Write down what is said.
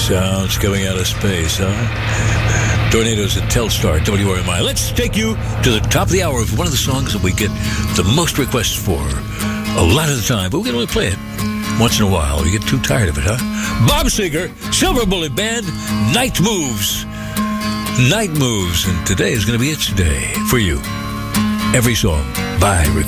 Sounds coming out of space, huh? Tornadoes at Telstar, WRMI. Let's take you to the top of the hour of one of the songs that we get the most requests for a lot of the time, but we can only play it once in a while. You get too tired of it, huh? Bob Seger, Silver Bullet Band, Night Moves. Night Moves, and today is going to be its day for you. Every song by request.